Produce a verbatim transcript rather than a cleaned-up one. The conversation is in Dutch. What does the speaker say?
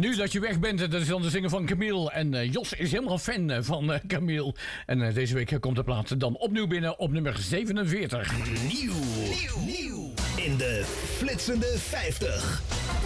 Nu dat je weg bent, dat is dan de zinger van Camille. En uh, Jos is helemaal fan uh, van uh, Camille. En uh, deze week komt de plaat dan opnieuw binnen op nummer zevenenveertig. Nieuw. Nieuw. Nieuw. In de flitsende vijftig.